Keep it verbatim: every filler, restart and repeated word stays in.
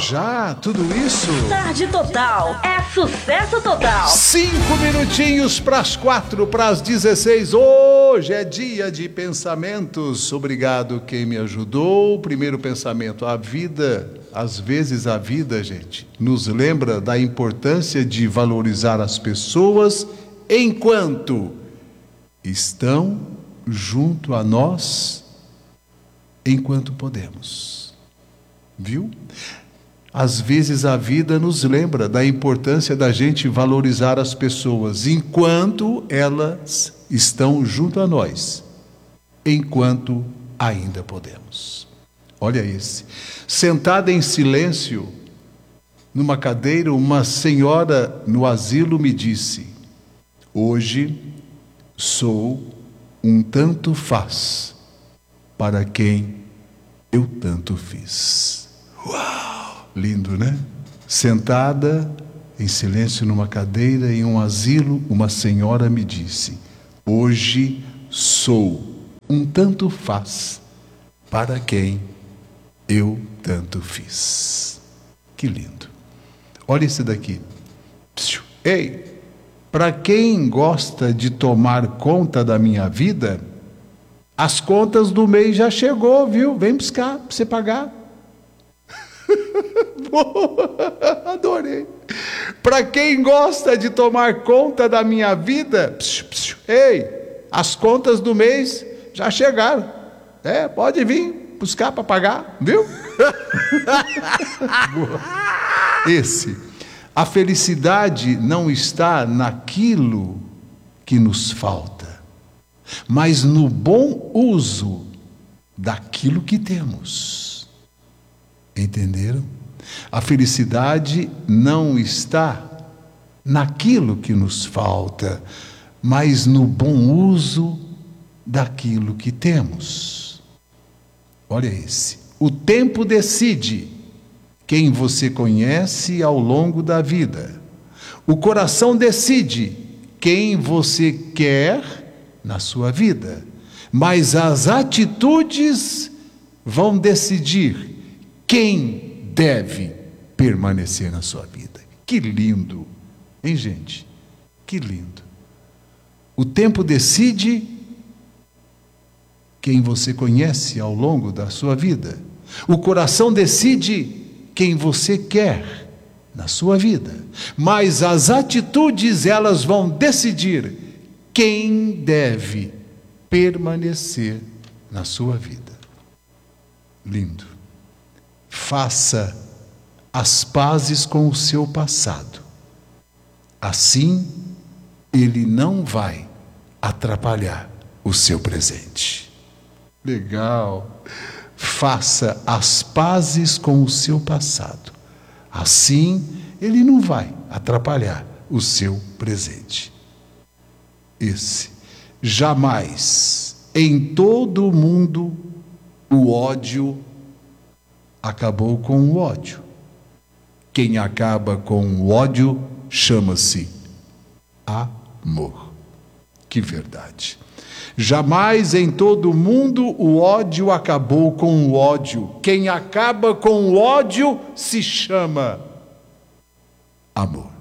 Já, tudo isso? Tarde Total é sucesso total. Cinco minutinhos para as quatro, para as dezesseis. Hoje é dia de pensamentos. Obrigado quem me ajudou. Primeiro pensamento, a vida, às vezes a vida, gente, nos lembra da importância de valorizar as pessoas enquanto estão junto a nós, enquanto podemos. Viu? Às vezes a vida nos lembra da importância da gente valorizar as pessoas enquanto elas estão junto a nós, enquanto ainda podemos. Olha esse. Sentada em silêncio, numa cadeira, uma senhora no asilo me disse: hoje sou um tanto faz para quem eu tanto fiz. Uau! Lindo, né? Sentada em silêncio numa cadeira em um asilo, uma senhora me disse: hoje sou um tanto faz para quem eu tanto fiz. Que lindo. Olha esse daqui. Ei, para quem gosta de tomar conta da minha vida, as contas do mês já chegou, viu? Vem buscar para você pagar. Adorei. Para quem gosta de tomar conta da minha vida, psiu, psiu, ei, as contas do mês já chegaram. É, pode vir buscar para pagar, viu? Esse. A felicidade não está naquilo que nos falta, mas no bom uso daquilo que temos. Entenderam? A felicidade não está naquilo que nos falta, mas no bom uso daquilo que temos. Olha esse. O tempo decide quem você conhece ao longo da vida. O coração decide quem você quer na sua vida, mas as atitudes vão decidir quem deve permanecer na sua vida. Que lindo, hein, gente? Que lindo. O tempo decide quem você conhece ao longo da sua vida. O coração decide quem você quer na sua vida. Mas as atitudes, elas vão decidir quem deve permanecer na sua vida. Lindo. Faça as pazes com o seu passado. Assim, ele não vai atrapalhar o seu presente. Legal. Faça as pazes com o seu passado. Assim, ele não vai atrapalhar o seu presente. Esse. Jamais, em todo o mundo, o ódio acabou com o ódio. Quem acaba com o ódio chama-se amor. Que verdade. Jamais em todo o mundo o ódio acabou com o ódio. Quem acaba com o ódio se chama amor.